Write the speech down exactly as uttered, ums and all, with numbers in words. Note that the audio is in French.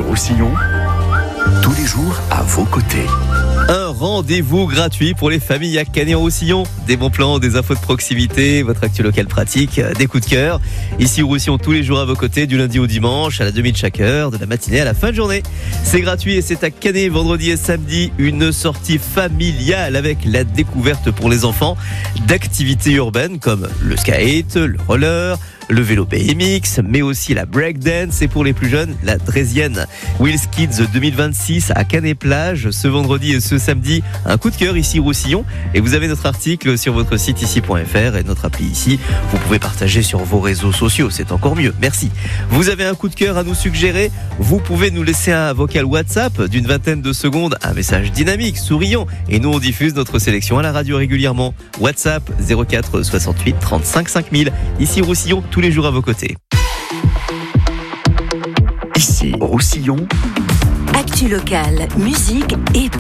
Roussillon, tous les jours à vos côtés. Un rendez-vous gratuit pour les familles à Canet-en-Roussillon. Des bons plans, des infos de proximité, votre actu local pratique, des coups de cœur. Ici au Roussillon, tous les jours à vos côtés, du lundi au dimanche, à la demi de chaque heure, de la matinée à la fin de journée. C'est gratuit et c'est à Canet, vendredi et samedi, une sortie familiale avec la découverte pour les enfants d'activités urbaines comme le skate, le roller, le vélo B M X, mais aussi la breakdance et pour les plus jeunes, la draisienne. Wheels Kids deux mille vingt-six à Canet-Plage, ce vendredi et ce samedi, un coup de cœur ici Roussillon. Et vous avez notre article sur votre site ici point f r et notre appli ici. Vous pouvez partager sur vos réseaux sociaux, c'est encore mieux. Merci. Vous avez un coup de cœur à nous suggérer, vous pouvez nous laisser un vocal WhatsApp d'une vingtaine de secondes, un message dynamique, souriant, et nous on diffuse notre sélection à la radio régulièrement. WhatsApp zéro quatre soixante-huit trente-cinq cinq mille. Ici Roussillon, tous les jours à vos côtés. Ici, Roussillon. Actu locale, musique et